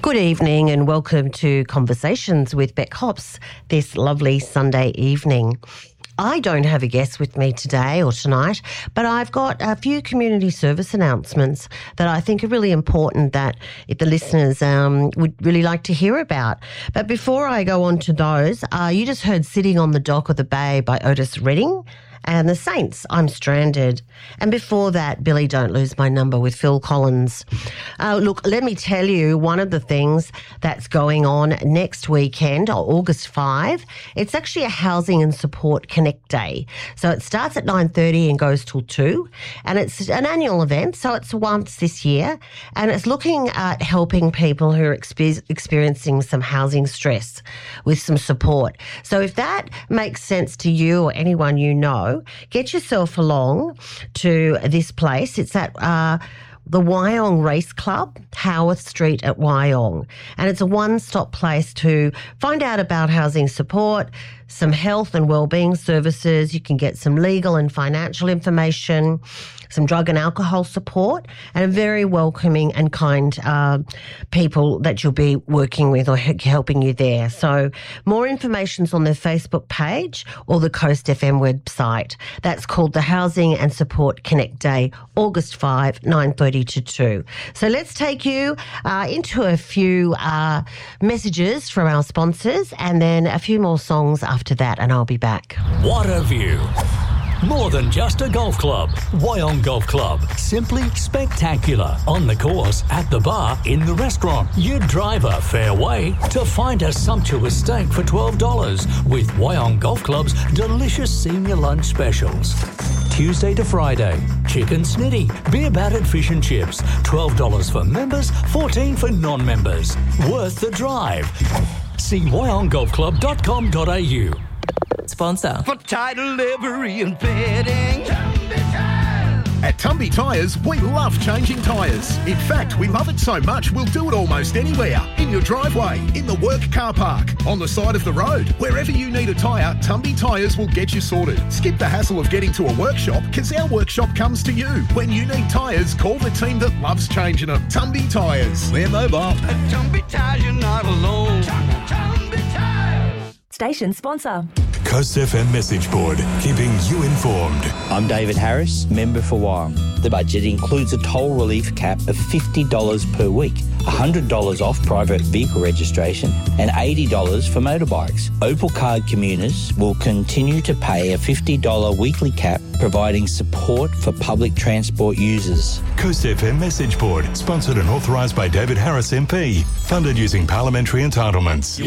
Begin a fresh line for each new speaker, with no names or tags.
Good evening and welcome to Conversations with Beck Hops this lovely Sunday evening. I don't have a guest with me today or tonight, but I've got a few community service announcements that I think are really important that if the listeners would really like to hear about. But before I go on to those, you just heard Sitting on the Dock of the Bay by Otis Redding. And the Saints, I'm Stranded. And before that, Billy Don't Lose My Number with Phil Collins. Look, let me tell you, one of the things that's going on next weekend, August 5, it's actually a Housing and Support Connect Day. So it starts at 9:30 and goes till 2. And it's an annual event, so it's once this year. And it's looking at helping people who are experiencing some housing stress with some support. So if that makes sense to you or anyone you know, get yourself along to this place. It's at the Wyong Race Club, Howarth Street at Wyong. And it's a one-stop place to find out about housing support, some health and wellbeing services. You can get some legal and financial information, some drug and alcohol support, and a very welcoming and kind people that you'll be working with or helping you there. So more information's on their Facebook page or the Coast FM website. That's called the Housing and Support Connect Day, August 5, 9:30 to 2. So let's take you into a few messages from our sponsors and then a few more songs after that, and I'll be back.
What a view. More than just a golf club. Wyong Golf Club. Simply spectacular. On the course, at the bar, in the restaurant. You drive a fair way to find a sumptuous steak for $12 with Wyong Golf Club's delicious senior lunch specials. Tuesday to Friday, chicken snitty, beer battered fish and chips. $12 for members, $14 for non-members. Worth the drive. See wyonggolfclub.com.au.
Sponsor.
For title, livery and bedding.
At Tumby Tyres, we love changing tyres. In fact, we love it so much, we'll do it almost anywhere. In your driveway, in the work car park, on the side of the road. Wherever you need a tyre, Tumby Tyres will get you sorted. Skip the hassle of getting to a workshop, because our workshop comes to you. When you need tyres, call the team that loves changing them. Tumby Tyres. They're mobile.
At Tumby Tyres, you're not alone. Tumby Tyres.
Station sponsor.
Coast FM message board, keeping you informed.
I'm David Harris, member for Wyong. The budget includes a toll relief cap of $50 per week, $100 off private vehicle registration and $80 for motorbikes. Opal card commuters will continue to pay a $50 weekly cap, providing support for public transport users.
Coast FM message board, sponsored and authorised by David Harris MP. Funded using parliamentary entitlements.